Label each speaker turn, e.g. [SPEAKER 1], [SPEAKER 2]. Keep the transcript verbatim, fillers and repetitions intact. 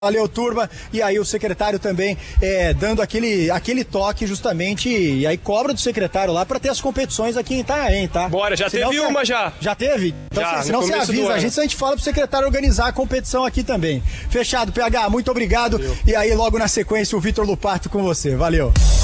[SPEAKER 1] Valeu, turma. E aí o secretário também é, dando aquele, aquele toque justamente, e aí cobra do secretário lá para ter as competições aqui em Itanhaém, tá?
[SPEAKER 2] Bora, já senão teve uma já.
[SPEAKER 1] Já teve? Então,
[SPEAKER 2] já,
[SPEAKER 1] se, senão você avisa a gente, a gente fala pro secretário organizar a competição aqui também. Fechado, P H, muito obrigado. Valeu. E aí logo na sequência o Vitor Lupato com você. Valeu.